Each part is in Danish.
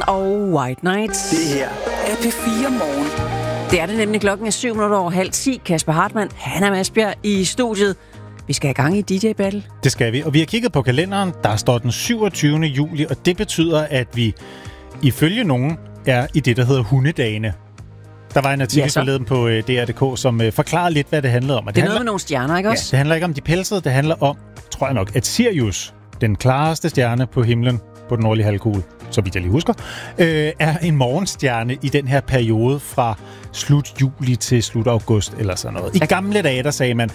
Morgen og White Night. Det her er P4 Morgen. Det er det nemlig. Klokken er 7:07. Kasper Hartmann, Hanna Masbjerg i studiet. Vi skal i gang i DJ-battle. Det skal vi, og vi har kigget på kalenderen. Der står den 27. juli, og det betyder, at vi ifølge nogen er i det, der hedder hundedagene. Der var en artikel forleden på DR.dk, som forklarede lidt, hvad det handlede om. Det er noget med nogle stjerner, ikke også? Ja, det handler ikke om de pelsede, det handler om, tror jeg nok, at Sirius, den klareste stjerne på himlen på den nordlige halvkugle, så vidt jeg lige husker, er en morgenstjerne i den her periode fra slut juli til slut august eller sådan noget. I gamle dage, der sagde man,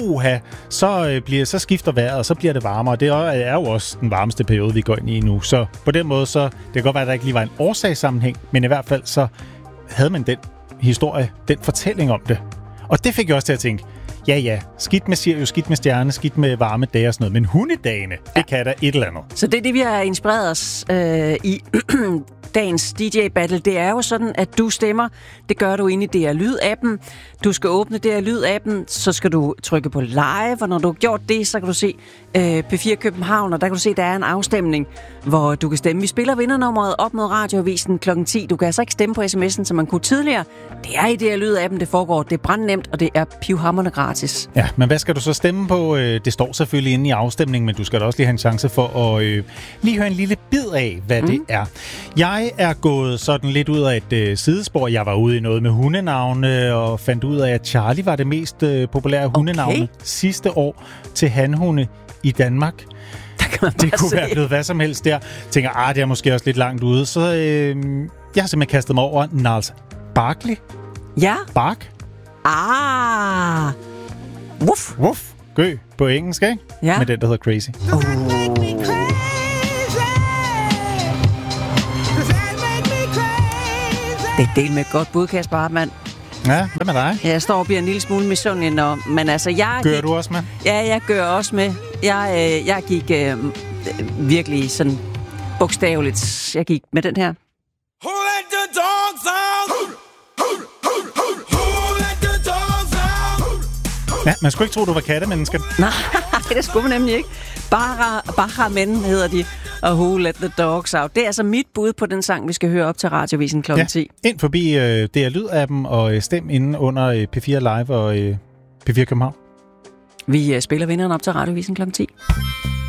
så skifter vejret, og så bliver det varmere. Det er jo også den varmeste periode, vi går ind i nu. Så på den måde, så det kan godt være, at der ikke lige var en årsagssammenhæng, men i hvert fald så havde man den historie, den fortælling om det. Og det fik jeg også til at tænke, ja, skidt med Sirius, skidt med stjerne, skidt med varme dage og sådan noget, men hundedagene, det kan der et eller andet. Så det er det, vi har inspireret os i dagens DJ-battle. Det er jo sådan, at du stemmer. Det gør du inde i DR Lyd-appen. Du skal åbne DR Lyd-appen, så skal du trykke på live, og når du har gjort det, så kan du se P4 København, og der kan du se, der er en afstemning, hvor du kan stemme. Vi spiller vindernummeret op mod Radioavisen kl. 10. Du kan altså ikke stemme på sms'en, som man kunne tidligere. Det er i DR Lyd-appen, det foregår. Det er brandnemt, og det er pivhamrende gratis. Ja, men hvad skal du så stemme på? Det står selvfølgelig inde i afstemningen, men du skal da også lige have en chance for at lige høre en lille bid af, hvad det er. Jeg er gået sådan lidt ud af et sidespor. Jeg var ude i noget med hundenavne og fandt ud af, at Charlie var det mest populære hundenavne sidste år til hanhunde i Danmark. Det kunne være blevet hvad som helst der. Tænker, det er måske også lidt langt ude. Så jeg har simpelthen kastet mig over Gnarls Barkley. Ja. Bark. Wuff. Wuff. Gø på engelsk, ikke? Ja. Med den, der hedder Crazy. Det er del med et godt bud, Kasper Hartmann. Ja, hvad med dig? Jeg står og bliver en lille smule misundelig, men altså Gør du også med? Ja, jeg gør også med. Jeg gik virkelig sådan bogstaveligt. Jeg gik med den her. Who let the dogs out? Who let the dogs out? Ja, man skulle ikke tro, du var kattemenneske. Nej, det skulle man nemlig ikke. Baha Men hedder de, og Who Let the Dogs Out. Det er altså mit bud på den sang, vi skal høre op til Radioavisen kl. 10. Ind forbi DR Lyd-appen og stem inde under P4 Live og P4 København. Vi spiller vinderen op til Radioavisen kl. 10.